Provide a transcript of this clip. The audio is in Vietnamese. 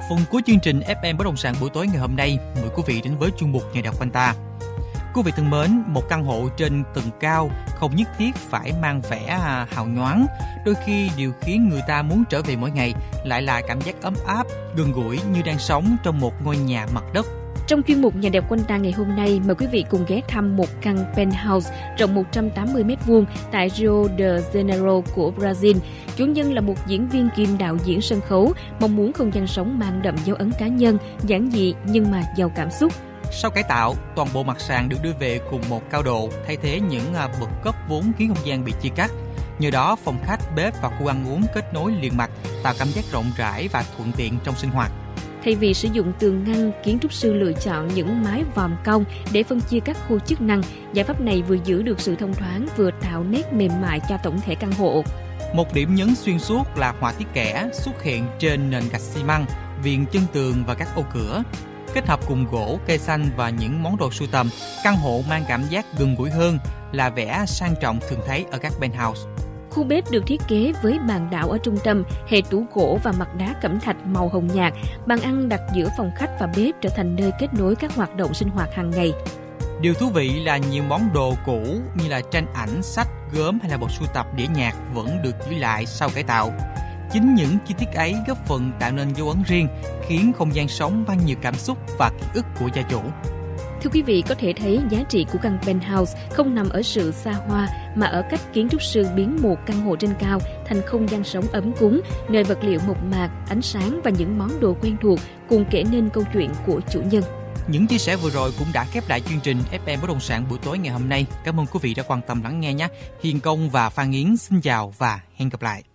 Phần cuối chương trình FM Bất động sản buổi tối ngày hôm nay, mời quý vị đến với chuyên mục Nhà đọc quanh ta. Quý vị thân mến, một căn hộ trên tầng cao không nhất thiết phải mang vẻ hào nhoáng. Đôi khi điều khiến người ta muốn trở về mỗi ngày lại là cảm giác ấm áp, gần gũi như đang sống trong một ngôi nhà mặt đất. Trong chuyên mục Nhà đẹp quanh ta ngày hôm nay, mời quý vị cùng ghé thăm một căn penthouse rộng 180 m2 tại Rio de Janeiro của Brazil. Chủ nhân là một diễn viên kiêm đạo diễn sân khấu, mong muốn không gian sống mang đậm dấu ấn cá nhân, giản dị nhưng mà giàu cảm xúc. Sau cải tạo, toàn bộ mặt sàn được đưa về cùng một cao độ, thay thế những bậc cấp vốn khiến không gian bị chia cắt. Nhờ đó, phòng khách, bếp và khu ăn uống kết nối liền mạch, tạo cảm giác rộng rãi và thuận tiện trong sinh hoạt. Thay vì sử dụng tường ngăn, kiến trúc sư lựa chọn những mái vòm cong để phân chia các khu chức năng. Giải pháp này vừa giữ được sự thông thoáng, vừa tạo nét mềm mại cho tổng thể căn hộ. Một điểm nhấn xuyên suốt là họa tiết kẻ xuất hiện trên nền gạch xi măng, viền chân tường và các ô cửa. Kết hợp cùng gỗ, cây xanh và những món đồ sưu tầm, căn hộ mang cảm giác gần gũi hơn là vẻ sang trọng thường thấy ở các penthouse. Khu bếp được thiết kế với bàn đảo ở trung tâm, hệ tủ gỗ và mặt đá cẩm thạch màu hồng nhạt. Bàn ăn đặt giữa phòng khách và bếp trở thành nơi kết nối các hoạt động sinh hoạt hàng ngày. Điều thú vị là nhiều món đồ cũ như là tranh ảnh, sách, gốm hay là bộ sưu tập đĩa nhạc vẫn được giữ lại sau cải tạo. Chính những chi tiết ấy góp phần tạo nên dấu ấn riêng, khiến không gian sống mang nhiều cảm xúc và ký ức của gia chủ. Thưa quý vị, có thể thấy giá trị của căn penthouse không nằm ở sự xa hoa mà ở cách kiến trúc sư biến một căn hộ trên cao thành không gian sống ấm cúng, nơi vật liệu mộc mạc, ánh sáng và những món đồ quen thuộc cùng kể nên câu chuyện của chủ nhân. Những chia sẻ vừa rồi cũng đã khép lại chương trình FM Bất động sản buổi tối ngày hôm nay. Cảm ơn quý vị đã quan tâm lắng nghe nhé. Hiền Công và Phan Yến xin chào và hẹn gặp lại.